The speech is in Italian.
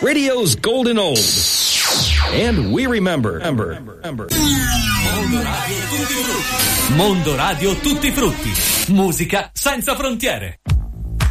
Radio's golden old. And we remember. Mondo Radio Tutti Frutti. Musica senza frontiere.